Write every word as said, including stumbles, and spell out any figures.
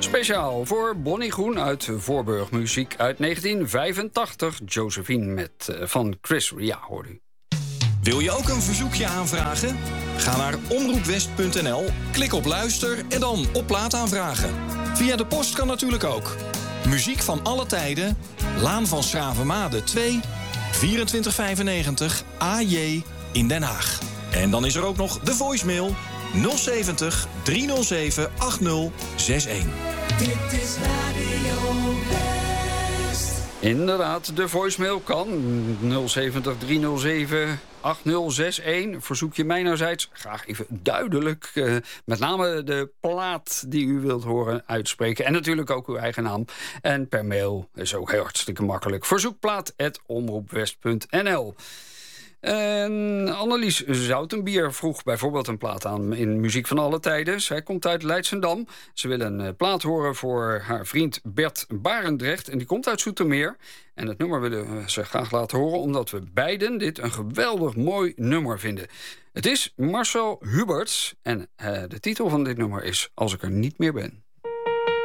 Speciaal voor Bonnie Groen uit Voorburg. Muziek uit negentien vijfentachtig. Josephine met uh, van Chris Ria, hoorde u. Wil je ook een verzoekje aanvragen? Ga naar omroepwest punt n l, klik op luister en dan op plaat aanvragen. Via de post kan natuurlijk ook. Muziek van alle tijden, Laan van Schravenmade twee, vierentwintig vijfennegentig A J in Den Haag. En dan is er ook nog de voicemail nul zeventig driehonderdzeven achtzig zesentachtig. Dit is Radio West. Inderdaad, de voicemail kan nul zeventig driehonderdzeven achtzig zesentachtig. Verzoek je mijnerzijds graag even duidelijk, uh, met name de plaat die u wilt horen uitspreken. En natuurlijk ook uw eigen naam. En per mail is ook heel hartstikke makkelijk. Verzoekplaat at omroepwest punt n l. En Annelies Zoutenbier vroeg bijvoorbeeld een plaat aan in Muziek van alle tijden. Zij komt uit Leidschendam. Ze wil een plaat horen voor haar vriend Bert Barendrecht. En die komt uit Zoetermeer. En het nummer willen we ze graag laten horen, omdat we beiden dit een geweldig mooi nummer vinden. Het is Marcel Huberts. En uh, de titel van dit nummer is Als ik er niet meer ben.